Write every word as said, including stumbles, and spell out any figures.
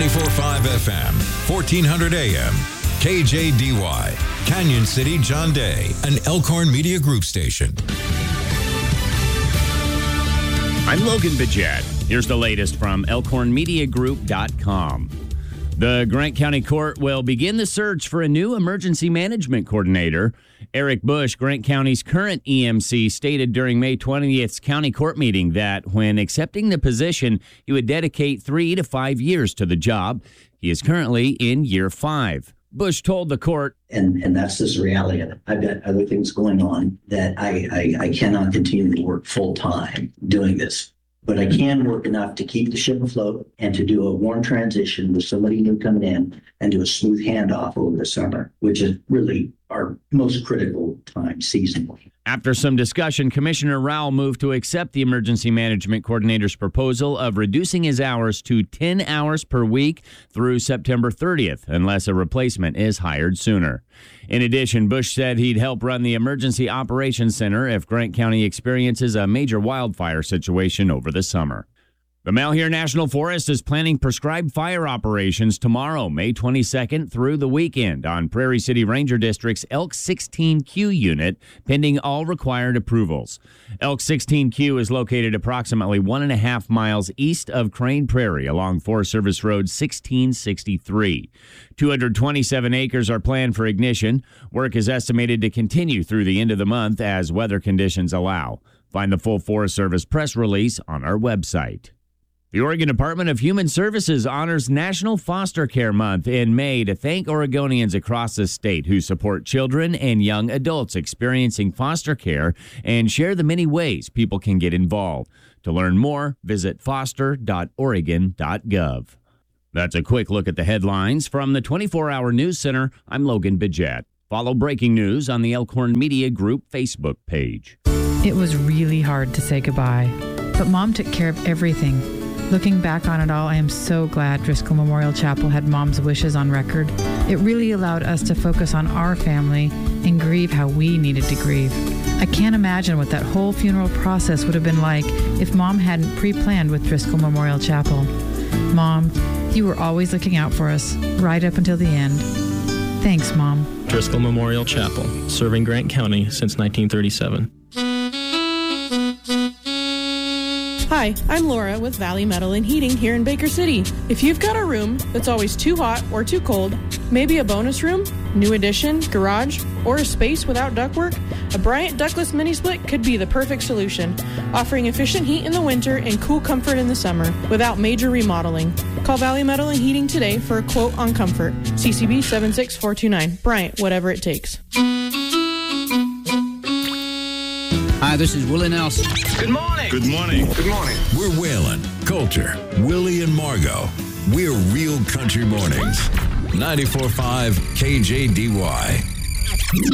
ninety-four point five F M, fourteen hundred A M, K J D Y, Canyon City, John Day, an Elkhorn Media Group station. I'm Logan Bajette. Here's the latest from elkhorn media group dot com. The Grant County Court will begin the search for a new emergency management coordinator. Eric Bush, Grant County's current E M C, stated during May twentieth's county court meeting that when accepting the position, he would dedicate three to five years to the job. He is currently in year five. Bush told the court, And and that's just the reality of it. I've got other things going on that I, I, I cannot continue to work full-time doing this. But I can work enough to keep the ship afloat and to do a warm transition with somebody new coming in and do a smooth handoff over the summer, which is really our most critical time seasonally. After some discussion, Commissioner Rowell moved to accept the emergency management coordinator's proposal of reducing his hours to ten hours per week through September thirtieth, unless a replacement is hired sooner. In addition, Bush said he'd help run the Emergency Operations Center if Grant County experiences a major wildfire situation over the summer. The Malheur National Forest is planning prescribed fire operations tomorrow, May twenty-second through the weekend on Prairie City Ranger District's Elk sixteen Q unit, pending all required approvals. Elk sixteen Q is located approximately one and a half miles east of Crane Prairie along Forest Service Road sixteen sixty-three. two hundred twenty-seven acres are planned for ignition. Work is estimated to continue through the end of the month as weather conditions allow. Find the full Forest Service press release on our website. The Oregon Department of Human Services honors National Foster Care Month in May to thank Oregonians across the state who support children and young adults experiencing foster care and share the many ways people can get involved. To learn more, visit foster dot oregon dot gov. That's a quick look at the headlines from the twenty-four hour News Center. I'm Logan Bajette. Follow breaking news on the Elkhorn Media Group Facebook page. It was really hard to say goodbye, but Mom took care of everything. Looking back on it all, I am so glad Driscoll Memorial Chapel had Mom's wishes on record. It really allowed us to focus on our family and grieve how we needed to grieve. I can't imagine what that whole funeral process would have been like if Mom hadn't pre-planned with Driscoll Memorial Chapel. Mom, you were always looking out for us, right up until the end. Thanks, Mom. Driscoll Memorial Chapel, serving Grant County since nineteen thirty-seven. Hi, I'm Laura with Valley Metal and Heating here in Baker City. If you've got a room that's always too hot or too cold, maybe a bonus room, new addition, garage, or a space without ductwork, a Bryant Ductless Mini Split could be the perfect solution, offering efficient heat in the winter and cool comfort in the summer without major remodeling. Call Valley Metal and Heating today for a quote on comfort. C C B seven six four two nine. Bryant, whatever it takes. Hi, this is Willie Nelson. Good morning. Good morning. Good morning. We're Waylon, Coulter, Willie, and Margot. We're Real Country Mornings. ninety-four point five K J D Y.